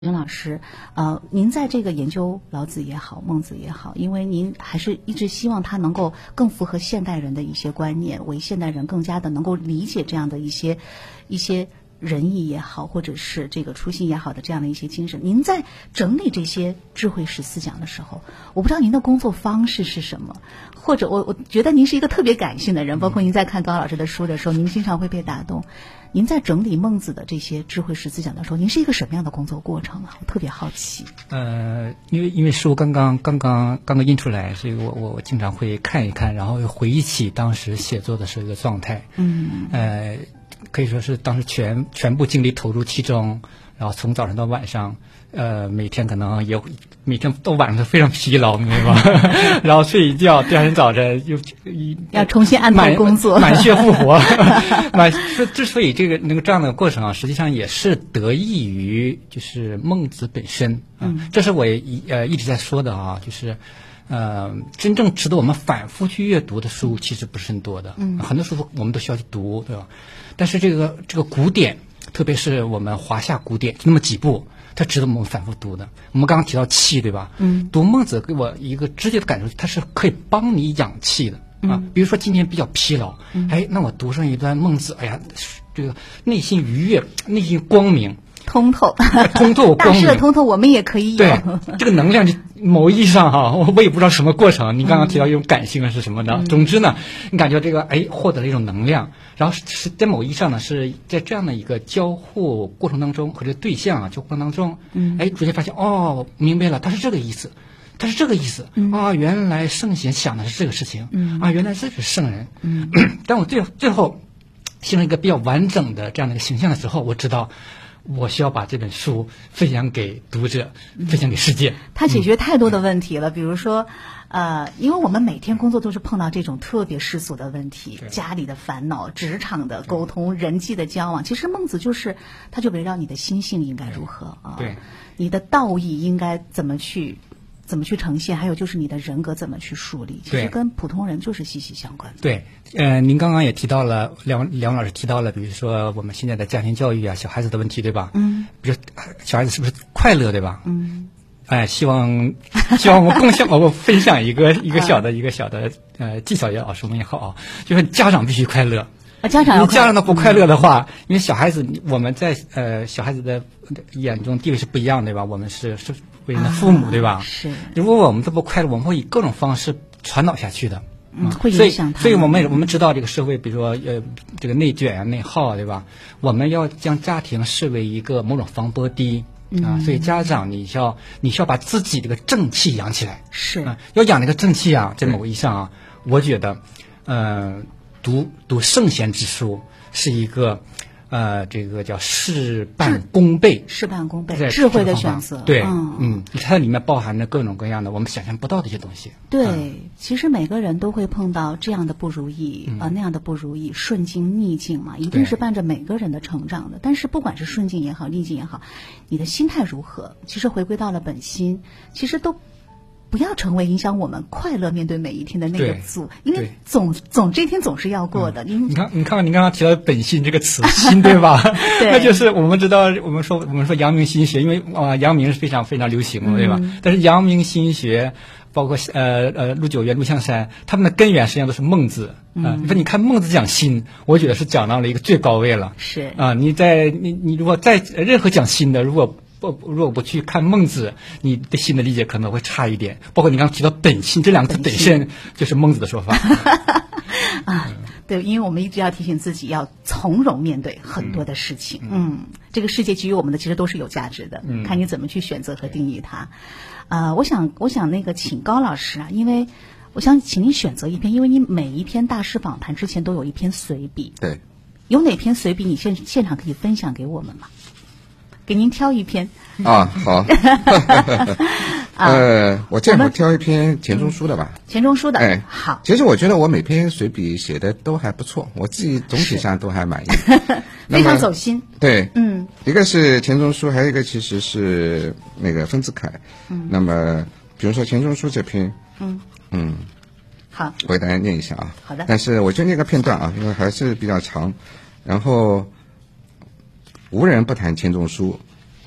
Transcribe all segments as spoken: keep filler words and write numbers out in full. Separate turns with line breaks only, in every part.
任老师，呃，您在这个研究老子也好，孟子也好，因为您还是一直希望他能够更符合现代人的一些观念，为现代人更加的能够理解这样的一些一些仁义也好，或者是这个初心也好的这样的一些精神。您在整理这些智慧十四讲的时候，我不知道您的工作方式是什么，或者我我觉得您是一个特别感性的人，包括您在看高老师的书的时候，您经常会被打动。您在整理孟子的这些智慧十四讲的时候，您是一个什么样的工作过程啊？我特别好奇。
呃，因为因为书刚刚刚刚刚刚印出来，所以我我我经常会看一看，然后回忆起当时写作的时候一个状态。嗯。呃，可以说是当时全全部精力投入其中，然后从早上到晚上，呃，每天可能也每天到晚上非常疲劳，明白吗？然后睡一觉，第二天早晨又
要重新安排工作，
满血复活。满之所以这个那个这样的过程啊，实际上也是得益于就是孟子本身啊，嗯、这是我一呃一直在说的啊，就是呃真正值得我们反复去阅读的书其实不是很多的，嗯，很多书我们都需要去读，对吧？但是这个这个古典，特别是我们华夏古典，就那么几部。它值得我们反复读的。我们刚刚提到气，对吧？嗯，读孟子给我一个直接的感受，它是可以帮你养气的、嗯、啊。比如说今天比较疲劳，嗯、哎，那我读上一段孟子，哎呀，这个内心愉悦，内心光明，
通透，
通透，
大师的通透，我们也可以有。
对，这个能量就某意义上哈，我我也不知道什么过程。你刚刚提到一种感性是什么呢？嗯、总之呢，你感觉这个哎获得了一种能量。然后是在某意义上呢，是在这样的一个交互过程当中和这个对象啊交互过程当中，嗯，哎，逐渐发现哦，明白了，他是这个意思，他是这个意思、嗯、啊，原来圣贤想的是这个事情，嗯啊，原来这是圣人，嗯，当我最最后形成一个比较完整的这样的一个形象的时候，我知道我需要把这本书分享给读者，嗯、分享给世界。
它解决太多的问题了，嗯、比如说。呃，因为我们每天工作都是碰到这种特别世俗的问题，家里的烦恼、职场的沟通、人际的交往。其实孟子就是，他就围绕你的心性应该如何啊，
对，
你的道义应该怎么去怎么去呈现，还有就是你的人格怎么去树立，其实跟普通人就是息息相关的。
对，呃，您刚刚也提到了，梁梁老师提到了，比如说我们现在的家庭教育啊，小孩子的问题，对吧？嗯，比如小孩子是不是快乐，对吧？嗯。哎，希望希望我共享，我分享一个一个小的一个小的呃技巧也好，什么也好啊，就是家长必须快乐。
啊，家长要
家长的不快乐的话，嗯、因为小孩子我们在呃小孩子的眼中地位是不一样，对吧？我们是是为人的父母，啊、对吧？
是。
如果我们都不快乐，我们会以各种方式传导下去的。
嗯，会影响他。
所以，所以我们我们知道这个社会，比如说呃这个内卷啊、内耗啊，对吧？我们要将家庭视为一个某种防波堤。啊，所以家长你需要你需要把自己这个正气养起来，
是
啊，要养这个正气啊，在某个意义上啊，我觉得，呃，读读圣贤之书是一个，呃，这个叫事半功倍，
事半功倍，智慧的选择，
对，嗯, 嗯，它里面包含着各种各样的我们想象不到的一些东西。
对，
嗯、
其实每个人都会碰到这样的不如意啊、嗯呃，那样的不如意，顺境逆境嘛，一定是伴着每个人的成长的。但是不管是顺境也好，逆境也好，你的心态如何，其实回归到了本心，其实都不要成为影响我们快乐面对每一天的那个阻，因为总总这一天总是要过的。
嗯、你看，你看，你刚刚提到本心这个词，心对吧？
对，
那就是我们知道，我们说我们说阳明心学，因为啊，阳明是非常非常流行的，对吧？嗯、但是阳明心学，包括呃呃陆九渊、陆象山，他们的根源实际上都是孟子。啊、呃，你说你看孟子讲心，我觉得是讲到了一个最高位了。
是
啊、呃，你在你你如果在任何讲心的，如果不，如果不去看孟子，你对心的理解可能会差一点。包括你刚刚提到本心这两个字本身就是孟子的说法。
啊，对，因为我们一直要提醒自己要从容面对很多的事情。嗯，嗯这个世界给予我们的其实都是有价值的，嗯、看你怎么去选择和定义它。啊、呃，我想，我想那个请高老师啊，因为我想请您选择一篇，因为你每一篇大师访谈之前都有一篇随笔。
对，
有哪篇随笔你现现场可以分享给我们吗？给您挑一篇
啊，好，呃，我这会儿挑一篇钱钟书的吧。
钱钟书的，
哎，
好。
其实我觉得我每篇随笔写的都还不错，我自己总体上都还满意，
非常走心。
对，嗯，一个是钱钟书，还有一个其实是那个丰子恺。嗯，那么比如说钱钟书这篇，嗯嗯，
好，
我给大家念一下啊。
好的。
但是我就念个片段啊，因为还是比较长，然后。无人不谈钱钟书，但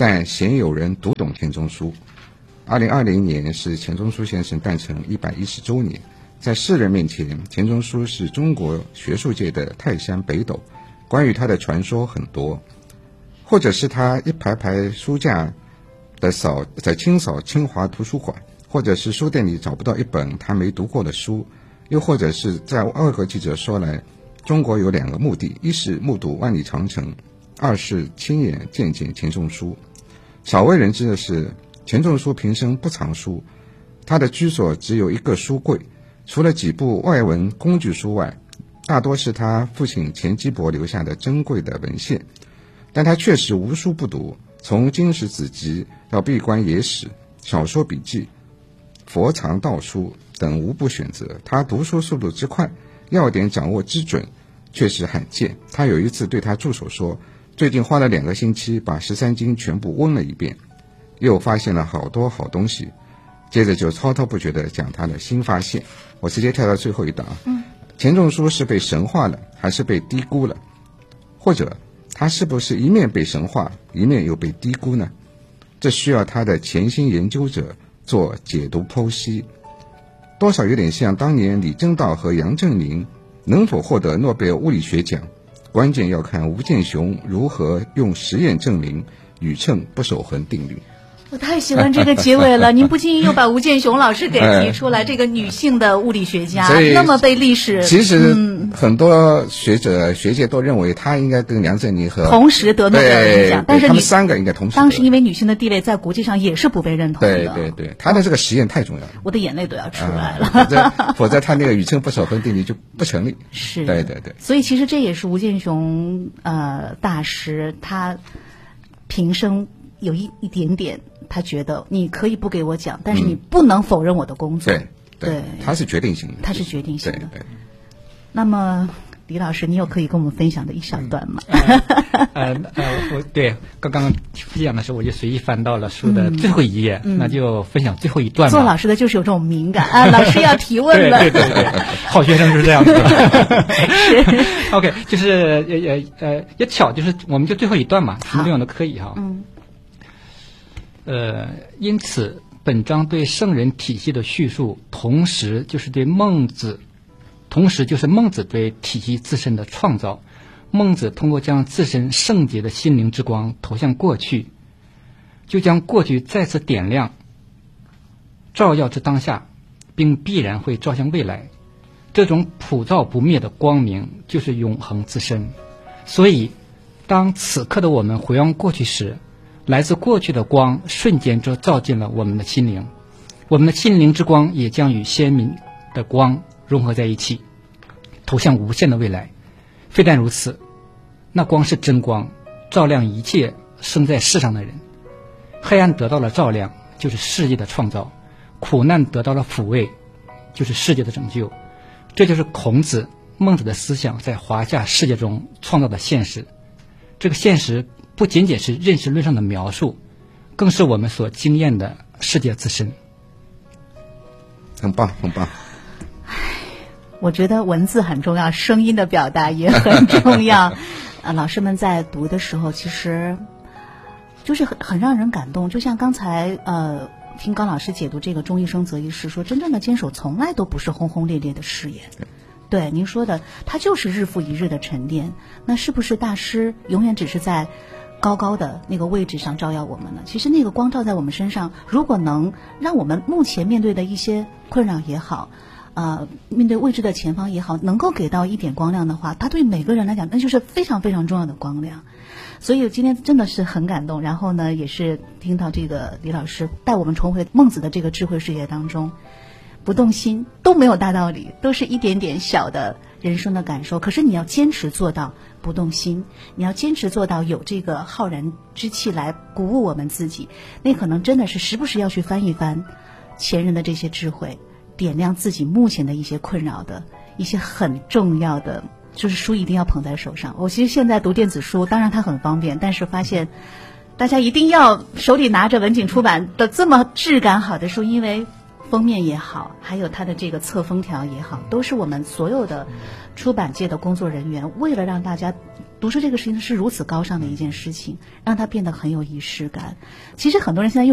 但鲜有人读懂钱钟书。二零二零年是钱钟书先生诞辰一百一十周年，在世人面前，钱钟书是中国学术界的泰山北斗，关于他的传说很多，或者是他一排排书架的扫在清扫清华图书馆，或者是书店里找不到一本他没读过的书，又或者是在外国记者说来，中国有两个目的，一是目睹万里长城，二是亲眼见见钱钟书。少为人知的是，钱钟书平生不藏书，他的居所只有一个书柜，除了几部外文工具书外，大多是他父亲钱基博留下的珍贵的文献。但他确实无书不读，从经史子集到闭关野史、小说笔记、佛藏道书等无不选择。他读书速度之快，要点掌握之准，确实罕见。他有一次对他助手说，最近花了两个星期把十三经全部温了一遍，又发现了好多好东西，接着就滔滔不绝地讲他的新发现。我直接跳到最后一段啊，嗯，钱钟书是被神化了，还是被低估了？或者他是不是一面被神化，一面又被低估呢？这需要他的潜心研究者做解读剖析，多少有点像当年李政道和杨振宁能否获得诺贝尔物理学奖，关键要看吴健雄如何用实验证明宇称不守恒定律。
我太喜欢这个结尾了，您不经意又把吴健雄老师给提出来，这个女性的物理学家，那么被历史
其实很多学者、嗯、学界都认为她应该跟梁振宁和
同时得诺贝尔奖，但是
他们三个应该同时得。
当时因为女性的地位在国际上也是不被认同的。
对对对，她的这个实验太重要了，
我的眼泪都要出来了。
啊、否则否则她那个宇称不守恒定律就不成立。
是，
对对对。
所以其实这也是吴健雄呃大师他平生有一一点点。他觉得你可以不给我讲，但是你不能否认我的工作。
嗯、对, 对，他是决定性的，
他是决定性的。
对对。
那么，李老师，你有可以跟我们分享的一小段吗？
嗯、呃呃，我对刚刚分享的时候，我就随意翻到了书的最后一页，嗯、那就分享最后一段吧。
做老师的就是有这种敏感啊，老师要提问了。
对对对对，好学生是这样子的。是。OK， 就是呃呃也巧，就是我们就最后一段嘛，什么内容都可以哈。嗯。呃，因此，本章对圣人体系的叙述，同时就是对孟子，同时就是孟子对体系自身的创造。孟子通过将自身圣洁的心灵之光投向过去，就将过去再次点亮，照耀至当下，并必然会照向未来。这种普照不灭的光明，就是永恒自身。所以，当此刻的我们回望过去时，来自过去的光瞬间就照进了我们的心灵，我们的心灵之光也将与先民的光融合在一起，投向无限的未来。非但如此，那光是真光，照亮一切生在世上的人。黑暗得到了照亮，就是世界的创造；苦难得到了抚慰，就是世界的拯救。这就是孔子、孟子的思想在华夏世界中创造的现实。这个现实不仅仅是认识论上的描述，更是我们所经验的世界自身。
很棒很棒。
我觉得文字很重要，声音的表达也很重要。啊，老师们在读的时候其实就是很很让人感动，就像刚才呃听高老师解读这个钟一生择一事，说真正的坚守从来都不是轰轰烈烈的誓言。对您说的，它就是日复一日的沉淀。那是不是大师永远只是在高高的那个位置上照耀我们呢？其实那个光照在我们身上，如果能让我们目前面对的一些困扰也好，呃，面对未知的前方也好，能够给到一点光亮的话，它对每个人来讲，那就是非常非常重要的光亮。所以今天真的是很感动，然后呢，也是听到这个李老师带我们重回孟子的这个智慧世界当中。不动心都没有大道理，都是一点点小的人生的感受。可是你要坚持做到不动心，你要坚持做到有这个浩然之气来鼓舞我们自己。那可能真的是时不时要去翻一翻前人的这些智慧，点亮自己目前的一些困扰的一些很重要的，就是书一定要捧在手上。我其实现在读电子书，当然它很方便，但是发现大家一定要手里拿着文景出版的这么质感好的书，因为封面也好，还有它的这个侧封条也好，都是我们所有的出版界的工作人员为了让大家读书这个事情是如此高尚的一件事情，让它变得很有仪式感。其实很多人现在用